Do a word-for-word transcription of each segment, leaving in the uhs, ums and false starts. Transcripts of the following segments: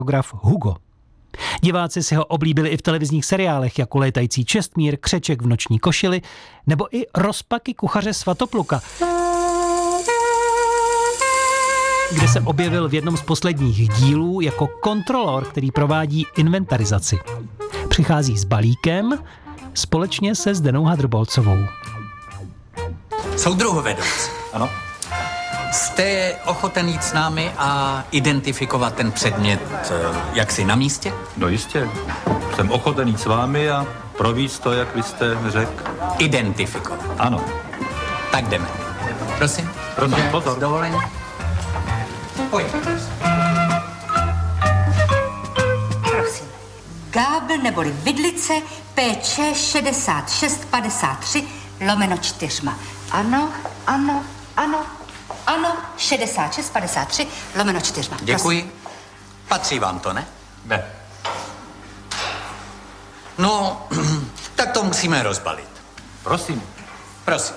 fotograf Hugo. Diváci si ho oblíbili i v televizních seriálech jako Létající Čestmír, Křeček v noční košili nebo i Rozpaky kuchaře Svatopluka, kde se objevil v jednom z posledních dílů jako kontrolor, který provádí inventarizaci. Přichází s balíkem společně se Zdenou Hadrbolcovou. Soudruhu vedoucí. Ano. Jste ochoten jít s námi a identifikovat ten předmět jaksi na místě? No jistě. Jsem ochoten jít s vámi a províct to, jak vy jste řekl. Identifikovat. Ano. Tak jdeme. Prosím. Prosím, pozor. Dovolení. Pojďte, prosím. Prosím. Gábl neboli vidlice P Č šedesát šest padesát tři lomeno čtyřma. Ano, ano, ano, ano, šedesát šest padesát tři lomeno čtyřma. Děkuji. Prosím. Patří vám to, ne? Ne. No, tak to musíme rozbalit. Prosím. Prosím.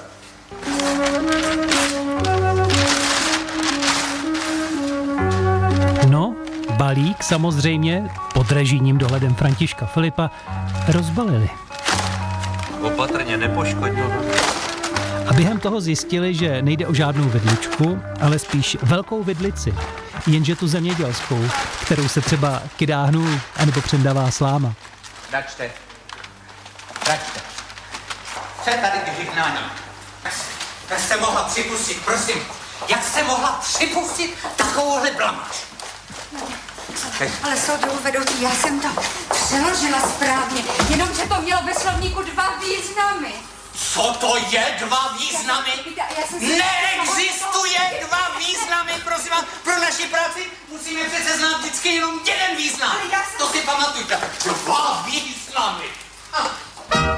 No, balík samozřejmě pod režijním dohledem Františka Filipa rozbalili. Opatrně, nepoškodil. A během toho zjistili, že nejde o žádnou vidličku, ale spíš velkou vidlici, jenže tu zemědělskou, kterou se třeba kydá hnůj anebo přendává sláma. Račte. Račte. Co je tady k vyhnání? Jak jste mohla připustit, prosím, jak jste mohla připustit takovouhle blamáž? Ale soudruhu vedoucí, já jsem to přeložila správně, jenomže to mělo ve slovníku dva významy. Co to je dva významy? Neexistuje dva významy, prosím vás. Pro naši práci musíme přece znát vždycky jenom jeden význam. To si pamatujte. Dva významy.